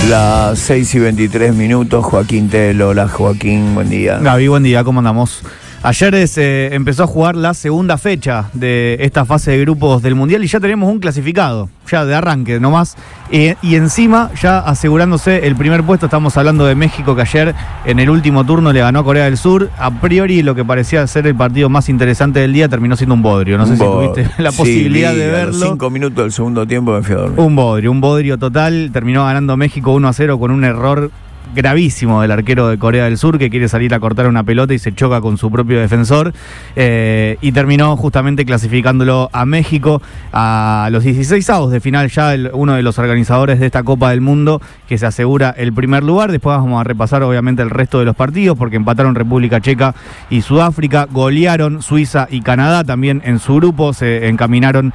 Las 6:23, Joaquín Telo. Hola Joaquín, buen día. Gaby, buen día, ¿cómo andamos? Ayer empezó a jugar la segunda fecha de esta fase de grupos del Mundial y ya tenemos un clasificado, ya de arranque nomás, y encima ya asegurándose el primer puesto. Estamos hablando de México, que ayer en el último turno le ganó a Corea del Sur. A priori lo que parecía ser el partido más interesante del día terminó siendo un bodrio. No sé si tuviste la posibilidad de verlo. A los 5 minutos del segundo tiempo me fui a dormir. Un bodrio total. Terminó ganando México 1-0 con un error gravísimo del arquero de Corea del Sur, que quiere salir a cortar una pelota y se choca con su propio defensor, y terminó justamente clasificándolo a México a los 16avos de final, ya uno de los organizadores de esta Copa del Mundo, que se asegura el primer lugar. Después vamos a repasar obviamente el resto de los partidos, porque empataron República Checa y Sudáfrica, golearon Suiza y Canadá también en su grupo, se encaminaron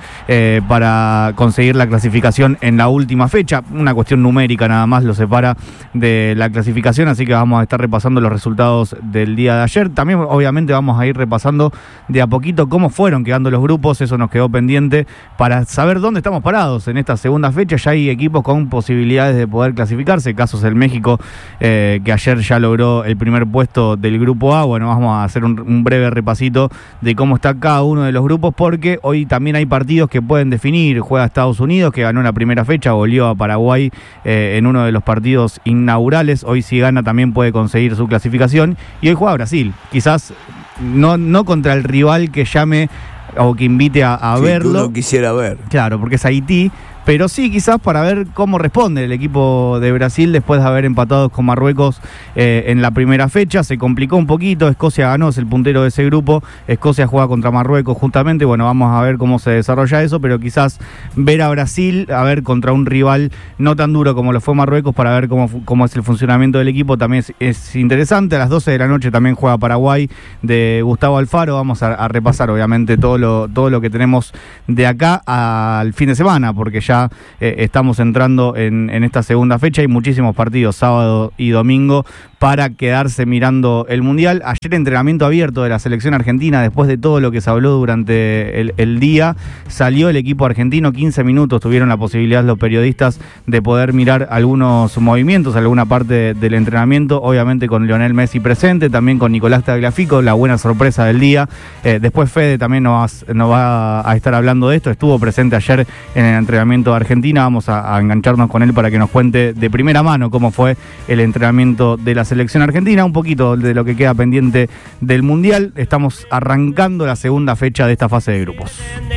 para conseguir la clasificación en la última fecha. Una cuestión numérica nada más lo separa de la clasificación, así que vamos a estar repasando los resultados del día de ayer. También obviamente vamos a ir repasando de a poquito cómo fueron quedando los grupos. Eso nos quedó pendiente para saber dónde estamos parados en esta segunda fecha. Ya hay equipos con posibilidades de poder clasificarse, casos el México, que ayer ya logró el primer puesto del grupo A. Bueno, vamos a hacer un breve repasito de cómo está cada uno de los grupos, porque hoy también hay partidos que pueden definir. Juega Estados Unidos, que ganó la primera fecha, goleó a Paraguay en uno de los partidos inaugurales. Hoy, si gana, también puede conseguir su clasificación. Y hoy juega Brasil, quizás no contra el rival que llame o que invite a verlo. Que uno quisiera ver. Claro, porque es Haití. Pero sí, quizás para ver cómo responde el equipo de Brasil después de haber empatado con Marruecos en la primera fecha. Se complicó un poquito, Escocia ganó, es el puntero de ese grupo. Escocia juega contra Marruecos justamente. Bueno, vamos a ver cómo se desarrolla eso, pero quizás ver a Brasil, a ver contra un rival no tan duro como lo fue Marruecos, para ver cómo es el funcionamiento del equipo, también es interesante. A las 12 de la noche también juega Paraguay de Gustavo Alfaro. Vamos a repasar obviamente todo lo que tenemos de acá al fin de semana, porque ya estamos entrando en esta segunda fecha. Hay muchísimos partidos sábado y domingo para quedarse mirando el Mundial. Ayer entrenamiento abierto de la selección argentina, después de todo lo que se habló durante el día. Salió el equipo argentino, 15 minutos tuvieron la posibilidad los periodistas de poder mirar algunos movimientos, alguna parte del entrenamiento, obviamente con Lionel Messi presente, también con Nicolás Tagliafico, la buena sorpresa del día. Después Fede también nos va a estar hablando de esto, estuvo presente ayer en el entrenamiento de Argentina. Vamos a engancharnos con él para que nos cuente de primera mano cómo fue el entrenamiento de la selección argentina, un poquito de lo que queda pendiente del Mundial. Estamos arrancando la segunda fecha de esta fase de grupos.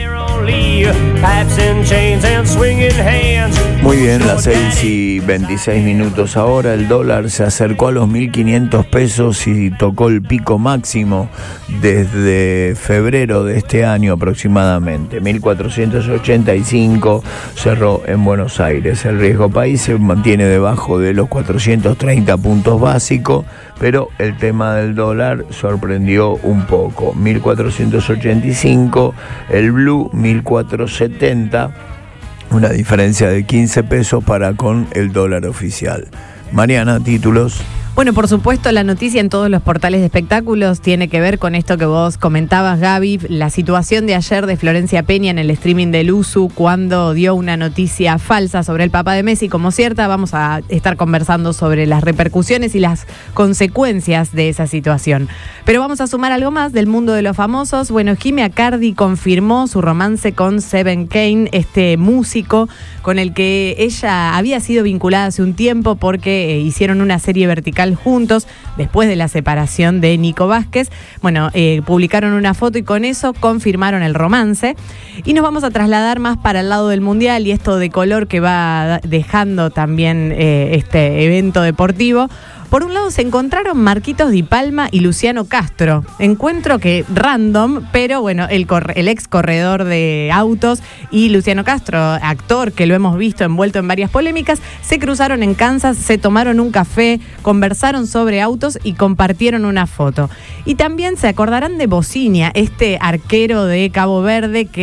Muy bien, las 6:26 ahora. El dólar se acercó a los 1.500 pesos y tocó el pico máximo desde febrero de este año aproximadamente. 1.485 cerró en Buenos Aires. El riesgo país se mantiene debajo de los 430 puntos básicos, pero el tema del dólar sorprendió un poco. 1.485, el blue 1.470, una diferencia de 15 pesos para con el dólar oficial. Mariana, títulos. Bueno, por supuesto, la noticia en todos los portales de espectáculos tiene que ver con esto que vos comentabas, Gaby, la situación de ayer de Florencia Peña en el streaming del USU, cuando dio una noticia falsa sobre el papá de Messi como cierta. Vamos a estar conversando sobre las repercusiones y las consecuencias de esa situación. Pero vamos a sumar algo más del mundo de los famosos. Bueno, Jimmy Acardi confirmó su romance con Seven Kane, este músico con el que ella había sido vinculada hace un tiempo porque hicieron una serie vertical juntos después de la separación de Nico Vázquez. Bueno, publicaron una foto y con eso confirmaron el romance. Y nos vamos a trasladar más para el lado del Mundial y esto de color que va dejando también este evento deportivo. Por un lado se encontraron Marquitos Di Palma y Luciano Castro. Encuentro que random, pero bueno, el ex corredor de autos y Luciano Castro, actor que lo hemos visto envuelto en varias polémicas, se cruzaron en Kansas, se tomaron un café, conversaron sobre autos y compartieron una foto. Y también se acordarán de Bocinia, este arquero de Cabo Verde que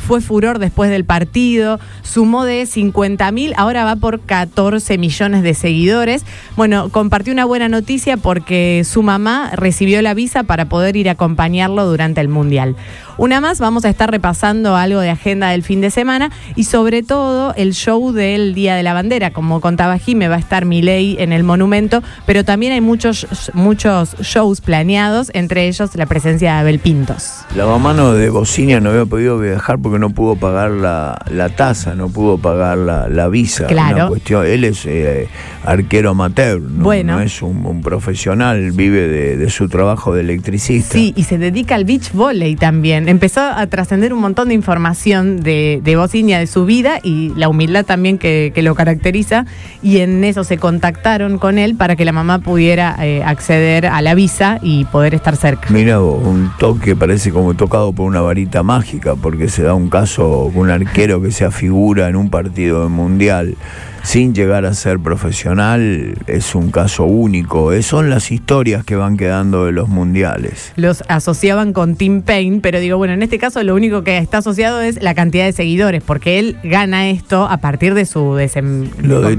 fue furor después del partido, sumó de 50.000, ahora va por 14 millones de seguidores. Bueno, compartió una buena noticia porque su mamá recibió la visa para poder ir a acompañarlo durante el Mundial. Una más, vamos a estar repasando algo de agenda del fin de semana y sobre todo el show del Día de la Bandera. Como contaba Jime, va a estar Milei en el Monumento, pero también hay muchos shows planeados, entre ellos la presencia de Abel Pintos. La mamá de Bocinia no había podido viajar porque no pudo pagar la tasa, no pudo pagar la visa. Claro. Una cuestión, él es arquero amateur, no es un profesional, vive de su trabajo de electricista. Sí, y se dedica al beach volley también. Empezó a trascender un montón de información de Bocinia, de su vida y la humildad también que lo caracteriza, y en eso se contactaron con él para que la mamá pudiera acceder a la visa y poder estar cerca. Mira vos, un toque parece como tocado por una varita mágica, porque se da un caso, un arquero que se afigura en un partido de mundial sin llegar a ser profesional, es un caso único. Son las historias que van quedando de los mundiales. Los asociaban con Tim Payne, pero digo, bueno, en este caso lo único que está asociado es la cantidad de seguidores, porque él gana esto a partir de su desempeño.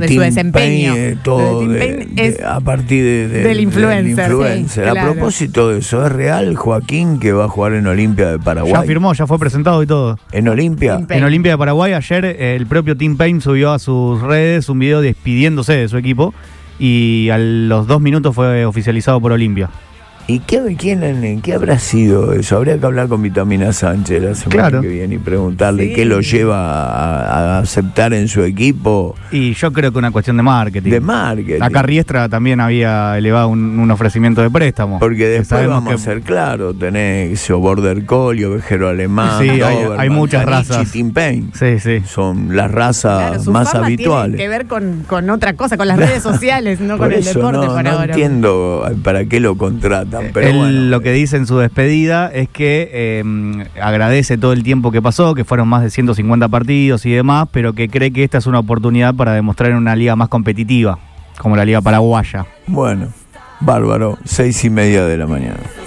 Todo a partir del influencer. Sí, claro. A propósito de eso, ¿es real, Joaquín, que va a jugar en Olimpia de Paraguay? Ya firmó, ya fue presentado y todo. ¿En Olimpia? En Olimpia de Paraguay. Ayer el propio Tim Payne subió a sus redes un video despidiéndose de su equipo y a los 2 minutos fue oficializado por Olimpia. ¿Y qué habrá sido eso? Habría que hablar con Vitamina Sánchez la semana que viene y preguntarle qué lo lleva a aceptar en su equipo. Y yo creo que una cuestión de marketing. De marketing. Acá Riestra también había elevado un ofrecimiento de préstamo. Porque después vamos a ser claros, tenés Border Collie, ovejero alemán, sí, hay muchas razas. Y Tim Payne. Sí. Son las razas más habituales. Tiene que ver con otra cosa, con las redes sociales, no con el deporte por ahora. No entiendo para qué lo contratan. Pero él lo que dice en su despedida es que agradece todo el tiempo que pasó, que fueron más de 150 partidos y demás, pero que cree que esta es una oportunidad para demostrar en una liga más competitiva, como la liga paraguaya. Bueno, bárbaro, 6:30 de la mañana.